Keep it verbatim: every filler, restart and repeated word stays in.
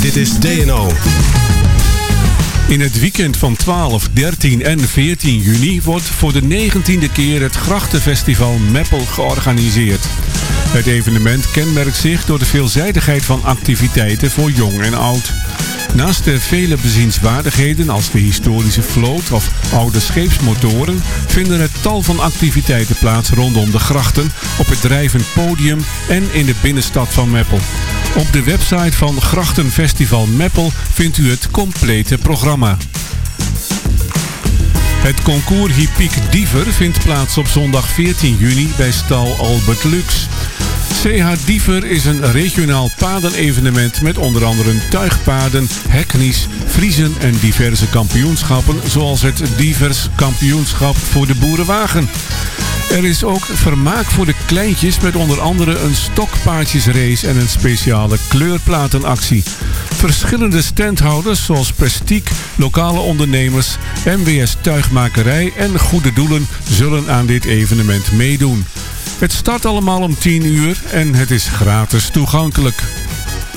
Dit is D N O. In het weekend van twaalf, dertien en veertien juni wordt voor de negentiende keer het Grachtenfestival Meppel georganiseerd. Het evenement kenmerkt zich door de veelzijdigheid van activiteiten voor jong en oud. Naast de vele bezienswaardigheden als de historische vloot of oude scheepsmotoren vinden er tal van activiteiten plaats rondom de grachten, op het drijvend podium en in de binnenstad van Meppel. Op de website van Grachtenfestival Meppel vindt u het complete programma. Het concours Hippiek Diever vindt plaats op zondag veertien juni bij stal Albert Lux. C H Diever is een regionaal paardenevenement met onder andere tuigpaarden, heknies, vriezen en diverse kampioenschappen, zoals het Dievers Kampioenschap voor de Boerenwagen. Er is ook vermaak voor de kleintjes met onder andere een stokpaardjesrace en een speciale kleurplatenactie. Verschillende standhouders zoals Prestiek, lokale ondernemers, M W S Tuigmakerij en Goede Doelen zullen aan dit evenement meedoen. Het start allemaal om tien uur en het is gratis toegankelijk.